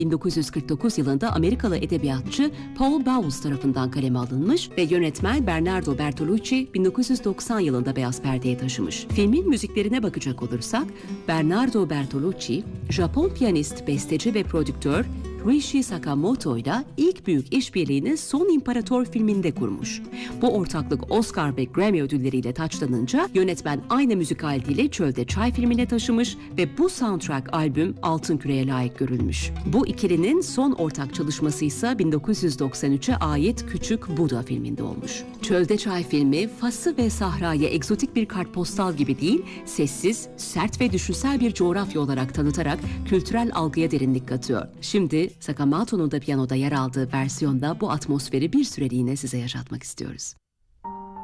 1949 yılında Amerikalı edebiyatçı Paul Bowles tarafından kaleme alınmış ve yönetmen Bernardo Bertolucci 1990 yılında beyaz perdeye taşımış. Filmin müziklerine bakacak olursak, Bernardo Bertolucci, Japon piyanist, besteci ve prodüktör Ryuichi Sakamoto ile ilk büyük işbirliğini Son İmparator filminde kurmuş. Bu ortaklık Oscar ve Grammy ödülleriyle taçlanınca yönetmen aynı müzik aletiyle Çölde Çay filmine taşımış ve bu soundtrack albüm Altın Küre'ye layık görülmüş. Bu ikilinin son ortak çalışması ise 1993'e ait Küçük Buda filminde olmuş. Çölde Çay filmi, Fas'ı ve Sahra'yı egzotik bir kartpostal gibi değil, sessiz, sert ve düşünsel bir coğrafya olarak tanıtarak kültürel algıya derinlik katıyor. Şimdi Sakamoto'nun da piyanoda yer aldığı versiyonda bu atmosferi bir süreliğine size yaşatmak istiyoruz.